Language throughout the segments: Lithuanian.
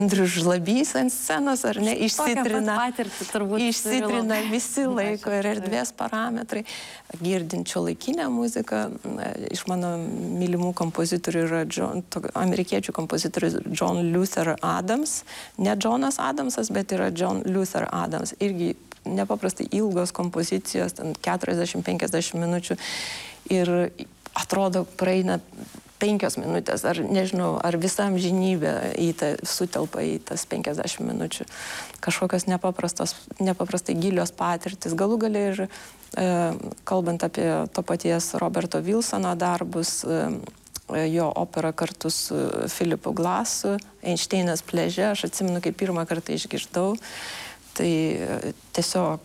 Andrius Žlabys ant scenos, ar ne, išsitrina visi laiko ir erdvės parametrai. Girdint šiuolaikinę muziką, iš mano mylimų kompozitorių yra amerikiečių kompozitorius John Luther Adams. Ne Jonas Adamsas, bet yra John Luther Adams. Irgi nepaprastai ilgos kompozicijos, 40-50 minučių. Ir atrodo, praeina 5 minutės, ar nežinau, ar visa amžinybė sutelpa į tas 50 minučių. Kažkokios nepaprastai gilios patirtis. Galų gale ir kalbant apie to paties Roberto Wilsono darbus, jo operą kartu su Philipu Glassu, Einšteinas pliaže, aš atsimenu, kai pirmą kartą išgirdau, tai tiesiog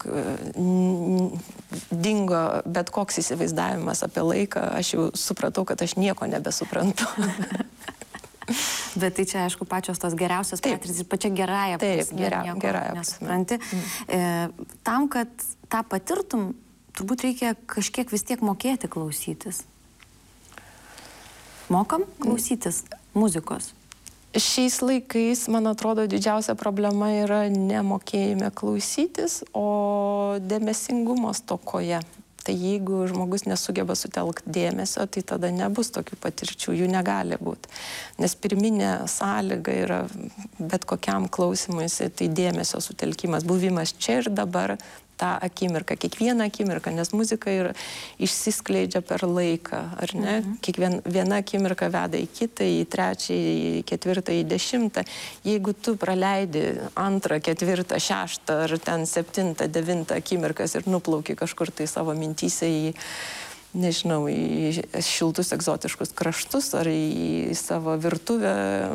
dingo bet koks įsivaizdavimas apie laiką, aš jau supratau, kad aš nieko nebesuprantu. Bet tai čia, aišku, pačios tos geriausios patirtys, pačia gerąja prasme, nieko nesupranti. Tam, kad tą patirtum, turbūt reikia kažkiek vis tiek mokėti klausytis. Mokam klausytis muzikos? Šiais laikais, man atrodo, didžiausia problema yra nemokėjime klausytis, o dėmesingumo stokoje. Tai jeigu žmogus nesugeba sutelkti dėmesio, tai tada nebus tokių patirčių, jų negali būti. Nes pirminė sąlyga yra bet kokiam klausimuisi, tai dėmesio sutelkimas, buvimas čia ir dabar, tą akimirką, kiekvieną akimirką, nes muzika išsiskleidžia per laiką, ar ne? Viena akimirka veda į kitą, į trečią, į ketvirtą, į 10. Jeigu tu praleidi 2, 4, 6 ar ten 7, 9 akimirkas ir nuplauki kažkur tai savo mintyse į, nežinau, į šiltus egzotiškus kraštus, ar į savo virtuvę,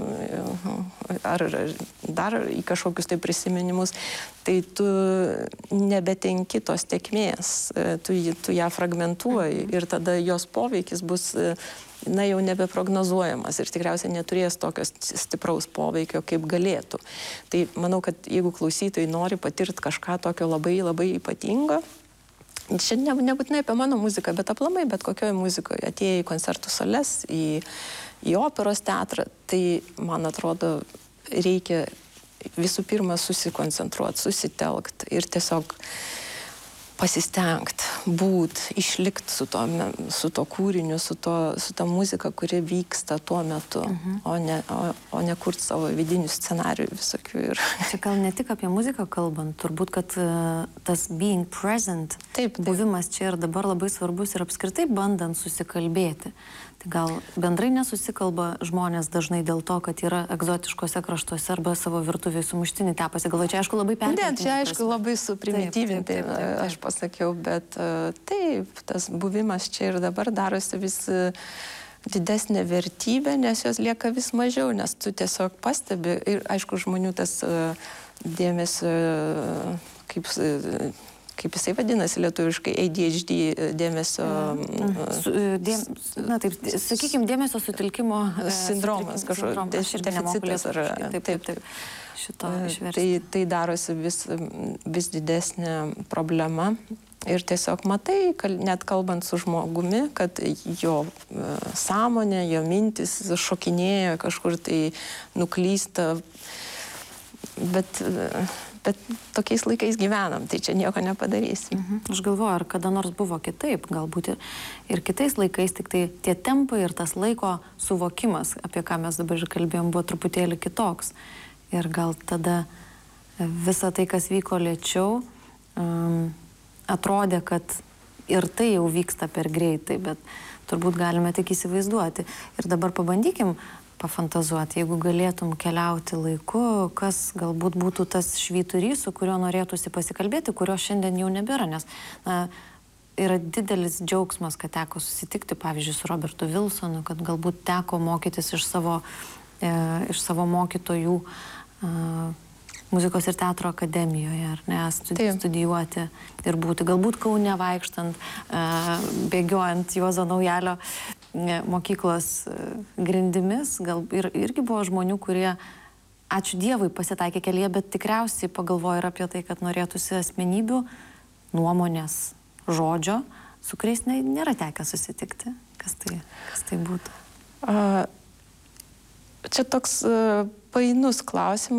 ar dar į kažkokius tai prisiminimus, tai tu nebetenki tos tėkmės, tu ją fragmentuoji ir tada jos poveikis bus, jau nebeprognozuojamas ir tikriausiai neturės tokios stipraus poveikio, kaip galėtų. Tai manau, kad jeigu klausytojai nori patirti kažką tokio labai, labai ypatingo, čia nebūtinai apie mano muziką, bet aplamai, bet kokioje muzikoje atėję į koncertų sales, į operos teatrą, tai, man atrodo, reikia visų pirma susikoncentruoti, susitelkti ir tiesiog pasistengti, išlikti su to kūriniu, su ta muzika, kuri vyksta tuo metu, o ne kurti savo vidinių scenarijų visokių. Čia gal ne tik apie muziką kalbant, turbūt, kad tas being present, buvimas čia ir dabar labai svarbus ir apskritai bandant susikalbėti. Tai gal bendrai nesusikalba žmonės dažnai dėl to, kad yra egzotiškose kraštuose arba savo virtuvėje sumuštinį tepasi. Galvoju, čia aišku labai perkeltinė. Ne, čia aišku labai suprimityvinti, aš pasakiau, bet taip, tas buvimas čia ir dabar darosi vis didesnė vertybė, nes jos lieka vis mažiau, nes tu tiesiog pastebi ir aišku žmonių tas dėmesio, kaip jisai vadinasi lietuviškai, ADHD dėmesio... Na taip, sakykime, dėmesio sutelkimo sindromas, kažkoks deficitas. Taip, šito išversti. Tai darosi vis didesnė problema ir tiesiog matai, net kalbant su žmogumi, kad jo sąmonė, jo mintis šokinėja, kažkur tai nuklysta, bet tokiais laikais gyvenam, tai čia nieko nepadarysim. Aš galvoju, ar kada nors buvo kitaip, galbūt ir kitais laikais, tik tai tie tempai ir tas laiko suvokimas, apie ką mes dabar ir kalbėjom, buvo truputėlį kitoks. Ir gal tada visa tai, kas vyko lėčiau, atrodė, kad ir tai jau vyksta per greitai, bet turbūt galime tik įsivaizduoti. Ir dabar pabandykim pafantazuoti, jeigu galėtum keliauti laiku, kas galbūt būtų tas švyturys, su kuriuo norėtųsi pasikalbėti, kurio šiandien jau nebėra, nes yra didelis džiaugsmas, kad teko susitikti, pavyzdžiui, su Robertu Wilsonu, kad galbūt teko mokytis iš savo mokytojų muzikos ir teatro akademijoje, ar ne, studijuoti ir būti, galbūt Kaune vaikštant, bėgiojant Juozo Naujalio mokyklos grindimis, gal irgi buvo žmonių, kurie, ačiū Dievui, pasitaikė kelyje, bet tikriausiai pagalvojo ir apie tai, kad norėtųsi asmenybių, nuomonės, žodžio, su kuriais nėra tekę susitikti. Kas tai būtų? Čia toks painus klausimas.